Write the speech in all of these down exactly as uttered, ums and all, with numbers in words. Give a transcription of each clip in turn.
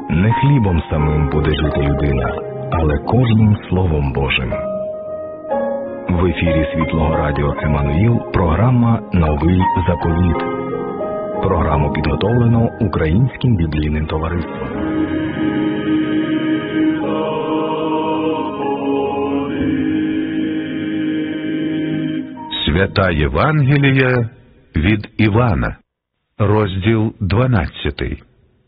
Не хлібом самим буде жити людина, але кожним Словом Божим. В ефірі Світлого Радіо Еммануїл програма «Новий заповіт». Програму підготовлено Українським біблійним товариством. Свята Євангелія від Івана, розділ дванадцятий.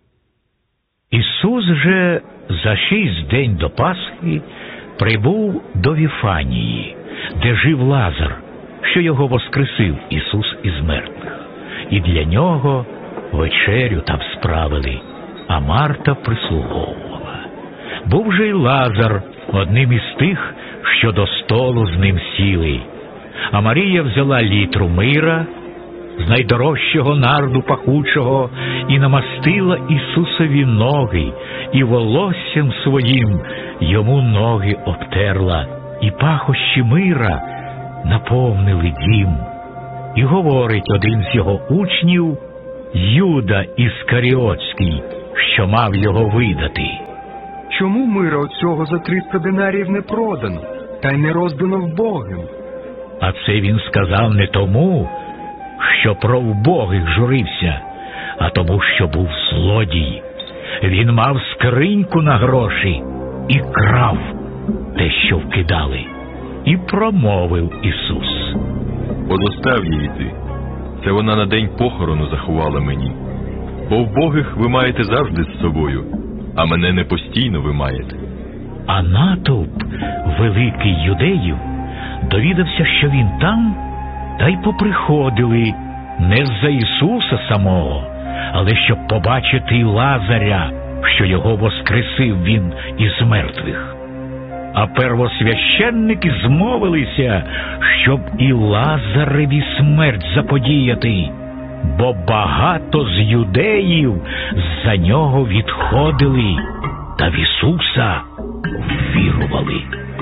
Ісус же за шість день до Пасхи прибув до Віфанії, де жив Лазар, що його воскресив Ісус із мертвих. І для нього вечерю там справили, а Марта прислуговувала. Був же й Лазар одним із тих, що до столу з ним сіли. А Марія взяла літру мира з найдорожчого нарду пахучого і намастила Ісусові ноги, і волоссям своїм йому ноги обтерла, і пахощі мира наповнили дім. І говорить один з його учнів, Юда Іскаріотський, що мав його видати: чому мира оцього за триста динарів не продано, та й не роздано вбогим? А це він сказав не тому, що про вбогих журився, а тому, що був злодій. Він мав скриньку на гроші і крав те, що вкидали. І промовив Ісус: «Позостав її ти, це вона на день похорону заховала мені. Бо вбогих ви маєте завжди з собою, а мене не постійно ви маєте». А натовп великий юдеїв довідався, що він там, та й поприходили не з-за Ісуса самого, але щоб побачити Лазаря, що його воскресив він із мертвих. А первосвященники змовилися, щоб і Лазареві смерть заподіяти, бо багато з юдеїв за нього відходили та в Ісуса вірували.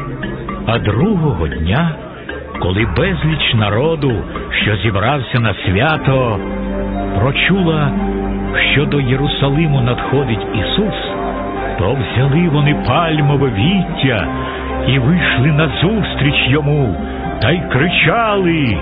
А другого дня, коли безліч народу, що зібрався на свято, прочула, що до Єрусалиму надходить Ісус, то взяли вони пальмове віття і вийшли назустріч йому, та й кричали: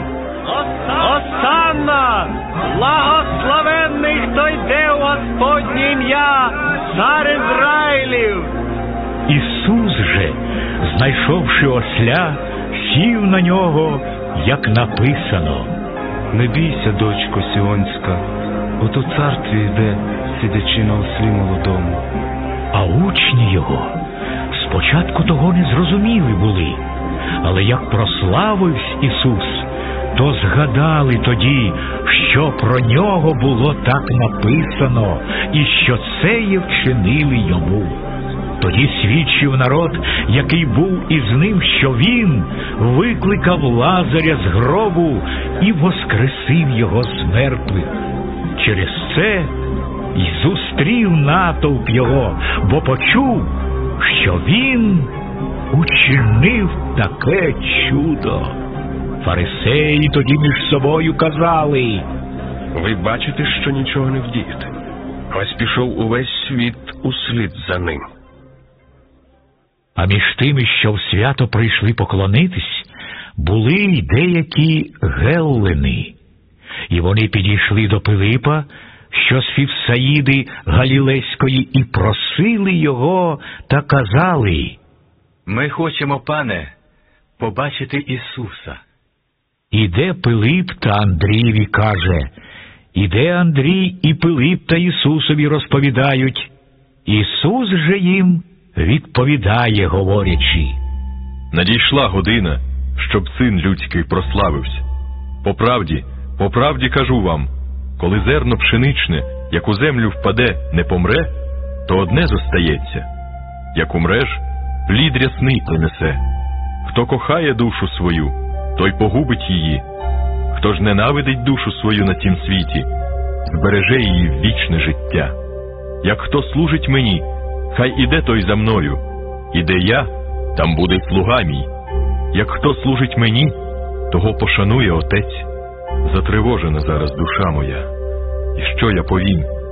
«Осанна! Благословенний, хто йде у Господнє ім'я, цар Ізраїлів!» Ісус же, знайшовши осля, сів на нього, як написано: «Не бійся, дочко Сіонська, ото цар твій йде, сидячи на ослі молодому». А учні його спочатку того не зрозуміли були, але як прославився Ісус, то згадали тоді, що про нього було так написано, і що це є вчинили йому. Тоді свідчив народ, який був із ним, що він викликав Лазаря з гробу і воскресив його з мертвих. Через це й зустрів натовп його, бо почув, що він учинив таке чудо. Фарисеї тоді між собою казали: «Ви бачите, що нічого не вдієте. Ось пішов увесь світ услід за ним». А між тими, що в свято прийшли поклонитись, були й деякі геллени. І вони підійшли до Пилипа, що з Фівсаїди Галілейської, і просили його та казали: «Ми хочемо, пане, побачити Ісуса». Іде Пилип та Андрієві каже. Іде Андрій і Пилип та Ісусові розповідають. Ісус же їм відповідає, говорячи: «Надійшла година, щоб Син Людський прославився. По правді, по правді кажу вам, коли зерно пшеничне, як у землю впаде, не помре, то одне зостається. Як умреш, плід рясний принесе. Хто кохає душу свою, той погубить її. Хто ж ненавидить душу свою на цім світі, збереже її в вічне життя. Як хто служить мені, хай іде той за мною, і де я, там буде й слуга мій. Як хто служить мені, того пошанує Отець. Затривожена зараз душа моя. І що я повім?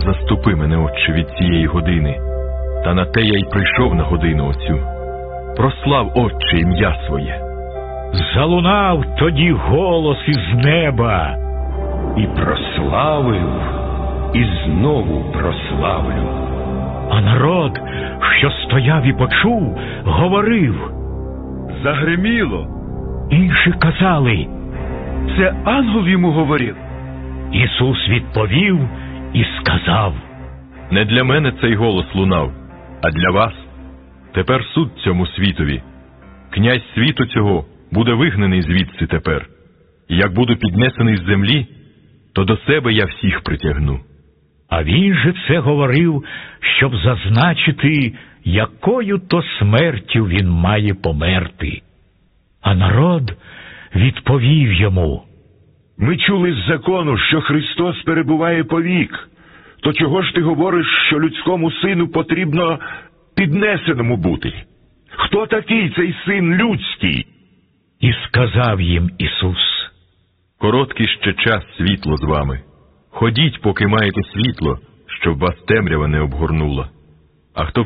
Заступи мене, Отче, від цієї години, та на те я й прийшов на годину оцю. Прослав, Отче, ім'я своє. Залунав тоді голос із неба. І прославив, і знову прославлю. А народ, що стояв і почув, говорив. Загриміло. Інші казали. Це ангел йому говорив. Ісус відповів і сказав. Не для мене цей голос лунав, а для вас. Тепер суд цьому світові. Князь світу цього буде вигнаний звідси тепер. І як буду піднесений з землі, то до себе я всіх притягну. А він же це говорив, щоб зазначити, якою то смертю він має померти. А народ відповів йому. Ми чули з закону, що Христос перебуває повік. То чого ж ти говориш, що людському сину потрібно піднесеному бути? Хто такий цей син людський? І сказав їм Ісус. Короткий ще час світло з вами. Ходіть, поки маєте світло, щоб вас темрява не обгорнула. А хто